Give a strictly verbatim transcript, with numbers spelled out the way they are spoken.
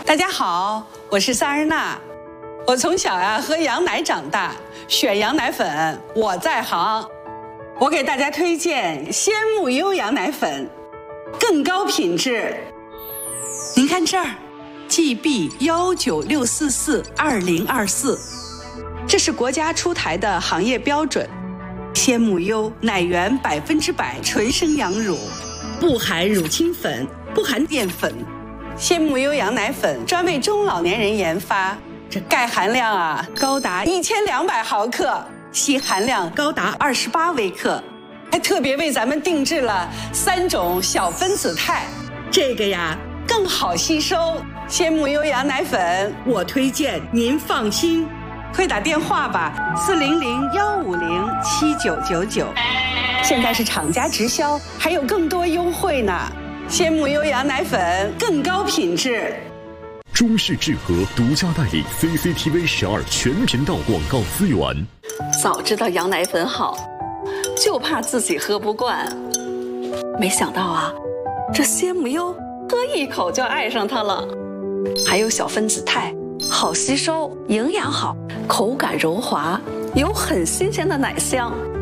大家好，我是萨日娜。我从小呀喝羊奶长大，选羊奶粉我在行。我给大家推荐鲜木优羊奶粉，更高品质。您看这儿 ，G B 幺九六四四二零二四，这是国家出台的行业标准。鲜木优奶源百分之百纯生羊乳，不含乳清粉，不含淀粉。鲜木优羊奶粉专为中老年人研发，这钙含量啊高达一千两百毫克，硒含量高达二十八微克，还特别为咱们定制了三种小分子肽，这个呀更好吸收。鲜木优羊奶粉，我推荐您放心。快打电话吧，四零零幺五零七九九九。现在是厂家直销，还有更多优惠呢。鲜木优羊奶粉更高品质。 中式智和独家代理 C C T V 十二全频道广告资源。 早知道羊奶粉好，就怕自己喝不惯。没想到啊，这鲜木优喝一口就爱上它了。还有小分子肽，好吸收，营养好，口感柔滑，有很新鲜的奶香。